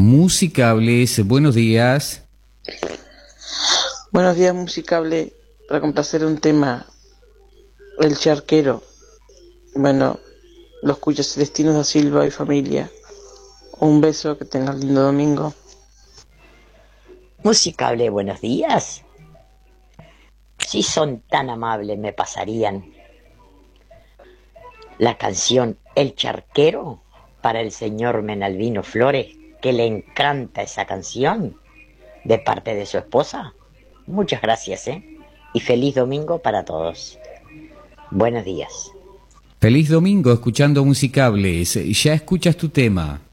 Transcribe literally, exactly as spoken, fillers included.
Musicables, buenos días. Buenos días, Musicable. Para complacer un tema, El Charquero. Bueno, lo escucha Celestino da Silva y familia. Un beso, que tengas lindo domingo. Musicable, buenos días. Si son tan amables, me pasarían la canción El Charquero para el señor Menalvino Flores, que le encanta esa canción, de parte de su esposa. Muchas gracias, ¿eh? Y feliz domingo para todos. Buenos días. Feliz domingo escuchando Musicables. Ya escuchas tu tema.